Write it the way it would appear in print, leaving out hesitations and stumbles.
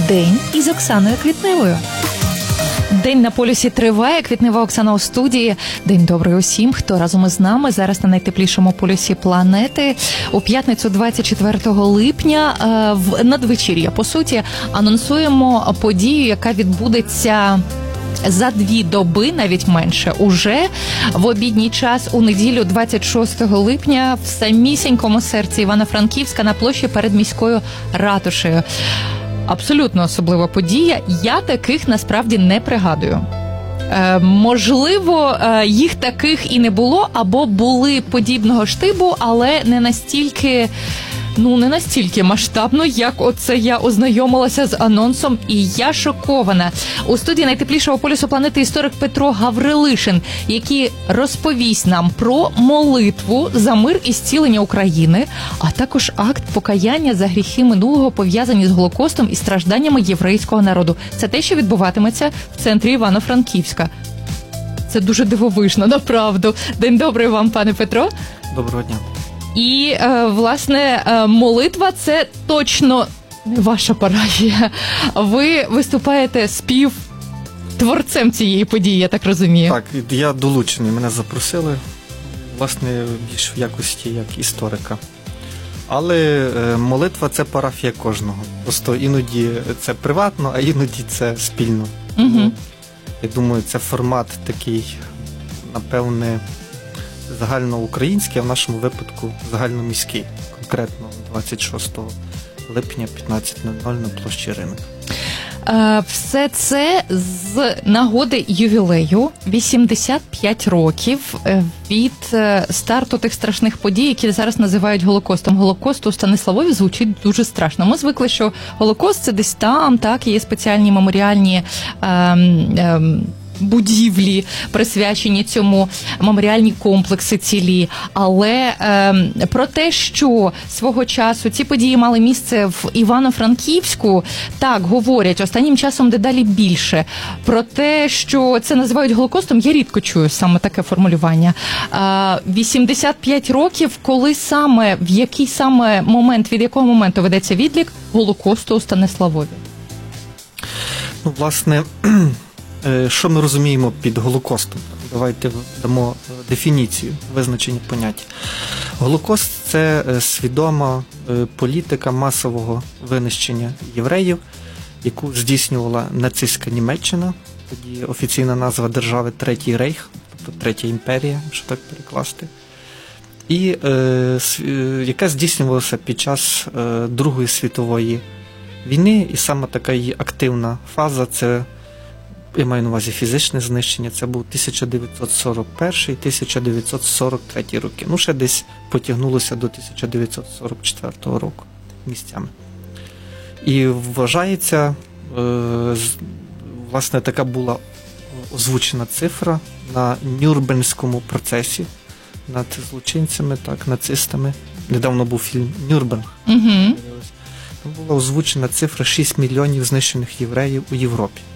День із Оксаною Квітневою. День на полюсі триває. Квітнева Оксана у студії. День добрий усім, хто разом із нами зараз на найтеплішому полюсі планети. У п'ятницю 24 липня в надвечір'я, по суті, анонсуємо подію, яка відбудеться за 2 доби, навіть менше, уже в обідній час у неділю 26 липня в самісінькому серці Івано-Франківська на площі перед міською ратушею. Абсолютно особлива подія. Я таких насправді не пригадую. Можливо, їх таких і не було, або були подібного штибу, але не настільки масштабно, як оце я ознайомилася з анонсом, і я шокована. У студії найтеплішого полюсу планети історик Петро Гаврилишин, який розповість нам про молитву за мир і зцілення України, а також акт покаяння за гріхи минулого, пов'язані з Голокостом і стражданнями єврейського народу. Це те, що відбуватиметься в центрі Івано-Франківська. Це дуже дивовижно, направду. День добрий вам, пане Петро. Доброго дня. І, власне, молитва – це точно не ваша парафія. Ви виступаєте співтворцем цієї події, я так розумію. Так, я долучений, мене запросили, власне, більш в якості як історика. Але молитва – це парафія кожного. Просто іноді це приватно, а іноді це спільно. Угу. Я думаю, це формат такий, напевне, загальноукраїнський, а в нашому випадку загальноміський, конкретно 26 липня 15:00 на площі Ринок. Все це з нагоди ювілею 85 років від старту тих страшних подій, які зараз називають Голокостом. Голокост у Станиславові звучить дуже страшно. Ми звикли, що Голокост – це десь там, так, є спеціальні меморіальні будівлі, присвячені цьому, меморіальні комплекси цілі. Але про те, що свого часу ці події мали місце в Івано-Франківську, так, говорять, останнім часом дедалі більше. Про те, що це називають Голокостом, я рідко чую саме таке формулювання. 85 років, коли саме, в який саме момент, від якого моменту ведеться відлік Голокосту у Станиславові? Ну, власне, що ми розуміємо під Голокостом? Давайте дамо дефініцію, визначення поняття. Голокост – це свідома політика масового винищення євреїв, яку здійснювала нацистська Німеччина, тоді офіційна назва держави Третій Рейх, тобто Третя імперія, якщо так перекласти, і яка здійснювалася під час Другої світової війни, і саме така її активна фаза – це, я маю на увазі фізичне знищення, це був 1941-1943 роки. Ну, ще десь потягнулося до 1944 року місцями. І вважається, власне, така була озвучена цифра на Нюрнберзькому процесі над злочинцями, так, нацистами. Недавно був фільм «Нюрнберг». Угу. Там була озвучена цифра 6 мільйонів знищених євреїв у Європі.